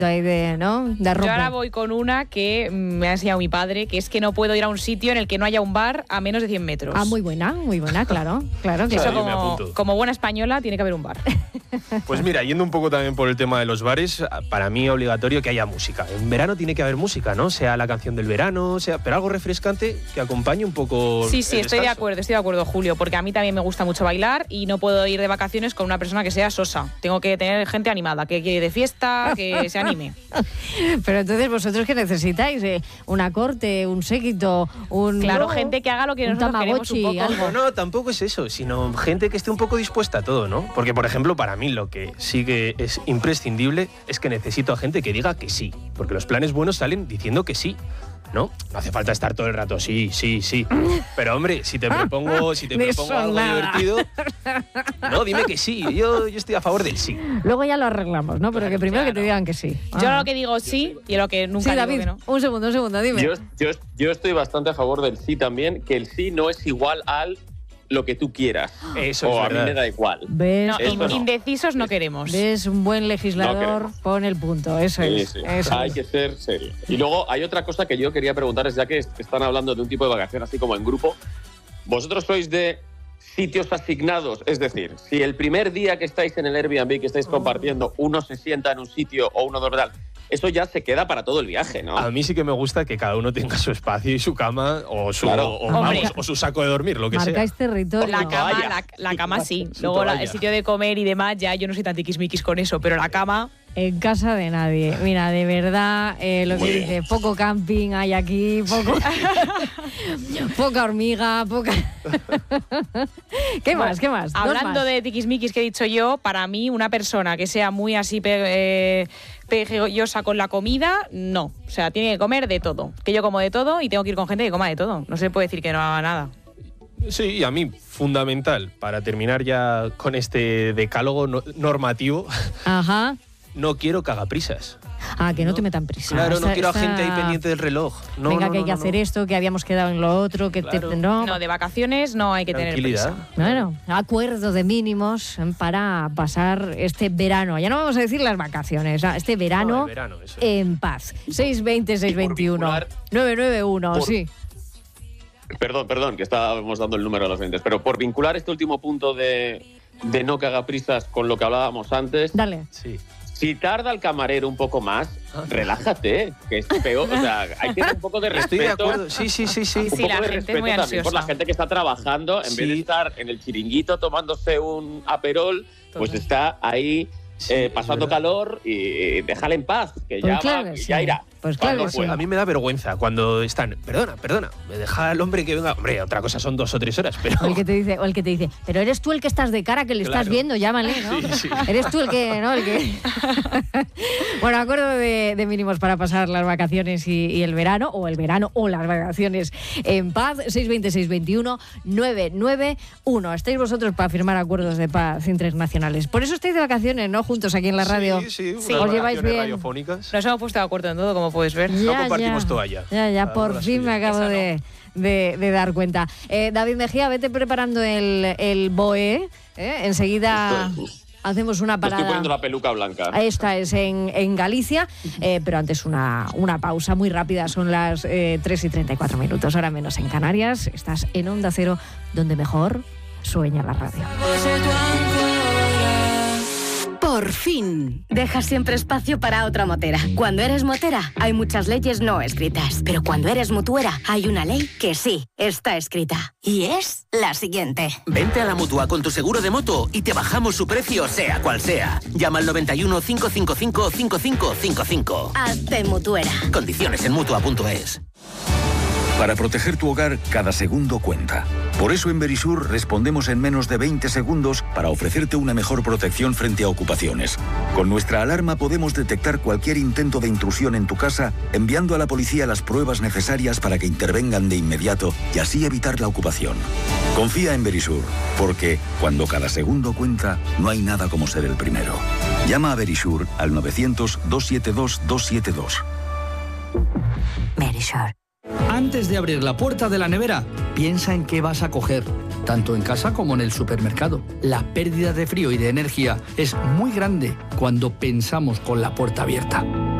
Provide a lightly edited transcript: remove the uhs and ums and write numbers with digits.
ahí de, ¿no? De ropa. Yo ahora voy con una que me ha enseñado mi padre, que es que no puedo ir a un sitio en el que no haya un bar a menos de 100 metros. Ah, muy buena, claro. Claro que Eso sí. como buena española tiene que haber un bar. Pues mira, yendo un poco también por el tema de los bares, para mí es obligatorio que haya música. En verano tiene que haber música, ¿no? Sea la canción del verano, pero algo refrescante que acompañe un poco. Sí, estoy de acuerdo, Julio, porque a mí también me gusta mucho bailar y no puedo ir de vacaciones con una persona que sea sosa. Tengo que tener gente animada, que quiere de fiesta, que se anime. Pero entonces, ¿vosotros qué necesitáis? ¿Una corte, un séquito, Claro, gente que haga lo que nosotros queremos un poco. Algo. No, tampoco es eso, sino gente que esté un poco dispuesta a todo, ¿no? Porque, por ejemplo, para mí lo que sí que es imprescindible es que necesito a gente que diga que sí. Porque los planes buenos salen diciendo que sí. ¿No? No hace falta estar todo el rato, sí. Pero, hombre, si te propongo algo divertido, no, dime que sí. Yo estoy a favor del sí. Luego ya lo arreglamos, ¿no? Pero que primero que te digan que sí. Yo lo que digo sí y lo que nunca digo David, que no. Un segundo, dime. Yo estoy bastante a favor del sí también, que el sí no es igual al lo que tú quieras. Eso o es a mí me da igual. ¿Ves? No, indecisos no queremos. ¿Ves? Un buen legislador pone el punto. Eso es. Hay que ser serio. Y luego hay otra cosa que yo quería preguntaros, ya que están hablando de un tipo de vacaciones así como en grupo. ¿Vosotros sois de sitios asignados? Es decir, si el primer día que estáis en el Airbnb, que estáis compartiendo, uno se sienta en un sitio o uno duerme tal, eso ya se queda para todo el viaje, ¿no? A mí sí que me gusta que cada uno tenga su espacio y su cama o su, Claro. o su saco de dormir, lo que Marcáis sea. territorio. La cama sí. Luego el sitio de comer y demás, ya yo no soy tan tiquismiquis con eso, pero la cama... En casa de nadie. Mira, de verdad, lo que dice, poco camping hay aquí, poca hormiga, poca... ¿Qué más? Hablando de tiquismiquis que he dicho yo, para mí una persona que sea muy así pegoyosa con la comida, no. O sea, tiene que comer de todo. Que yo como de todo y tengo que ir con gente que coma de todo. No se puede decir que no haga nada. Sí, y a mí, fundamental, para terminar ya con este decálogo normativo, Ajá. no quiero cagaprisas. Que no te metan prisa. Claro, no quiero a gente ahí pendiente del reloj. Venga, que hay que hacer esto, que habíamos quedado en lo otro, que claro. No, de vacaciones no hay que tener prisa. Bueno, acuerdo de mínimos para pasar este verano. Ya no vamos a decir las vacaciones, este verano, eso. En paz. 620-621. 991, sí. Perdón, que estábamos dando el número a los oyentes, pero por vincular este último punto de no cagaprisas con lo que hablábamos antes. Dale. Sí. Si tarda el camarero un poco más, relájate, que es peor. O sea, hay que tener un poco de respeto. Estoy de acuerdo, sí. Un poco la de gente respeto es muy también ansiosa. por la gente que está trabajando, en vez de estar en el chiringuito tomándose un aperol, pues está ahí pasando calor y déjala en paz, que Pues ya claro va, que sí. ya irá. Pues claro que sí. A mí me da vergüenza cuando están, perdona, me deja al hombre que venga. Hombre, otra cosa son 2 o 3 horas, pero... O el que te dice, pero eres tú el que estás de cara, que le estás viendo, llámale, ¿no? Sí. Eres tú el que, ¿no? Bueno, acuerdo de mínimos para pasar las vacaciones y el verano, o las vacaciones en paz. 620-621-991. Estáis vosotros para firmar acuerdos de paz internacionales. Por eso estáis de vacaciones, ¿no? Juntos aquí en la radio. Sí. Os lleváis bien. Radiofónicas. Nos hemos puesto de acuerdo en todo, como puedes ver. No compartimos toalla. Ya, por fin me acabo de dar cuenta. David Mejía, vete preparando el BOE. Enseguida hacemos una parada. Estoy poniendo la peluca blanca. Esta es en Galicia, pero antes una pausa muy rápida. Son las 3:34, hora menos en Canarias. Estás en Onda Cero, donde mejor sueña la radio. Por fin. Dejas siempre espacio para otra motera. Cuando eres motera, hay muchas leyes no escritas. Pero cuando eres mutuera, hay una ley que sí está escrita. Y es la siguiente. Vente a la Mutua con tu seguro de moto y te bajamos su precio, sea cual sea. Llama al 91 555 5555. Hazte mutuera. Condiciones en Mutua.es. Para proteger tu hogar, cada segundo cuenta. Por eso en Verisur respondemos en menos de 20 segundos para ofrecerte una mejor protección frente a ocupaciones. Con nuestra alarma podemos detectar cualquier intento de intrusión en tu casa, enviando a la policía las pruebas necesarias para que intervengan de inmediato y así evitar la ocupación. Confía en Verisur, porque cuando cada segundo cuenta, no hay nada como ser el primero. Llama a Verisur al 900-272-272. Verisur. Antes de abrir la puerta de la nevera, piensa en qué vas a coger. tanto en casa como en el supermercado. La pérdida de frío y de energía es muy grande cuando pensamos con la puerta abierta.